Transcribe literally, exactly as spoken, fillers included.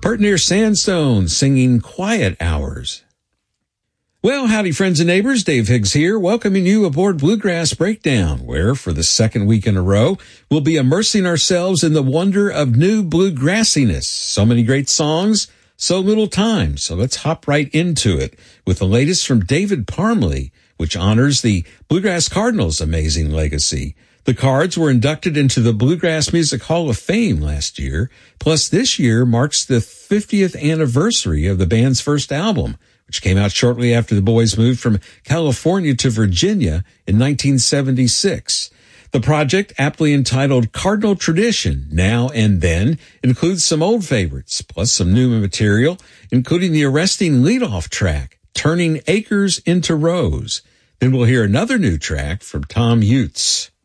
Heard near Sandstone singing Quiet Hours. Well, howdy friends and neighbors, Dave Higgs here, welcoming you aboard Bluegrass Breakdown, where for the second week in a row, we'll be immersing ourselves in the wonder of new bluegrassiness. So many great songs, so little time, so let's hop right into it with the latest from David Parmley, which honors the Bluegrass Cardinals' amazing legacy. The Cards were inducted into the Bluegrass Music Hall of Fame last year, plus this year marks the fiftieth anniversary of the band's first album, which came out shortly after the boys moved from California to Virginia in nineteen seventy-six. The project, aptly entitled Cardinal Tradition, Now and Then, includes some old favorites, plus some new material, including the arresting leadoff track, Turning Acres into Rows. Then we'll hear another new track from Tom Utes.